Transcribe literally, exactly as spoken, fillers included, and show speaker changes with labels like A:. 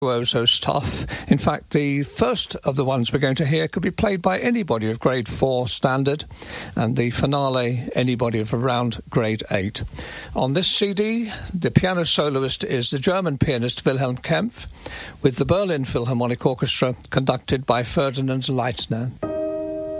A: Virtuoso's tough. In fact, the first of the ones we're going to hear could be played by anybody of grade four standard, and the finale anybody of around grade eight. On this C D, the piano soloist is the German pianist Wilhelm Kempff, with the Berlin Philharmonic Orchestra conducted by Ferdinand Leitner.